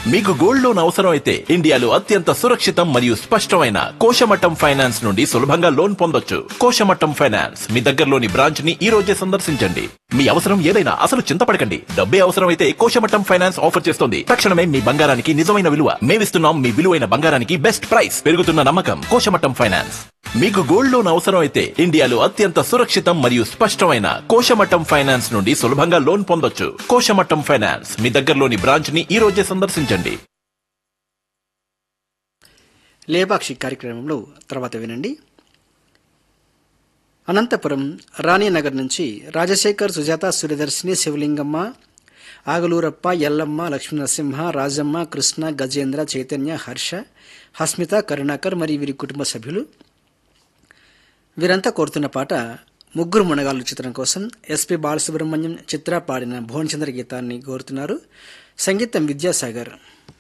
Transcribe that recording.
మీకు gold loan అవసరం అయితే ఇండియాలో అత్యంత సురక్షితం మరియు స్పష్టమైన కోశమట్టం ఫైనాన్స్ నుండి సులభంగా లోన్ పొందొచ్చు. కోశమట్టం ఫైనాన్స్ మీ దగ్గరలోని బ్రాంచ్ ని ఈ రోజే సందర్శించండి. మీ అవసరం ఏదైనా అసలు చింతపడకండి. డబ్బే అవసరం అయితే కోశమట్టం ఫైనాన్స్ ఆఫర్ చేస్తుంది. తక్షణమే మీ బంగారానికి నిజమైన విలువ. మేమిస్తున్నాం మీ విలువైన బంగారానికి బెస్ట్ ప్రైస్. పెరుగుతున్న నమ్మకం కోశమట్టం ఫైనాన్స్. మీకు గోల్డ్ లోన్ అవసరం అయితే ఇండియాలో అత్యంత సురక్షితం మరియు స్పష్టమైన కోశమట్టం ఫైనాన్స్ నుండి సులభంగా లోన్ పొందొచ్చు. కోశమట్టం ఫైనాన్స్ మీ దగ్గరలోని బ్రాంచ్ ని ఈ రోజే సందర్శించండి. లేపాక్షి కార్యక్రమంలో తర్వాత వినండి. అనంతపురం రాణీనగర్ నుంచి రాజశేఖర్, సుజాత, సూర్యదర్శిని, శివలింగమ్మ, ఆగలూరప్ప, ఎల్లమ్మ, లక్ష్మీ నరసింహ, రాజమ్మ, కృష్ణ, గజేంద్ర, చైతన్య, హర్ష, హస్మిత, కరుణాకర్ మరియు వీరి కుటుంబ సభ్యులు. వీరంతా కోరుతున్న పాట ముగ్గురు మునగాళ్ళు చిత్రం కోసం ఎస్పి బాలసుబ్రహ్మణ్యం, చిత్ర పాడిన భువనచంద్ర గీతాన్ని కోరుతున్నారు. సంగీతం విద్యాసాగర్.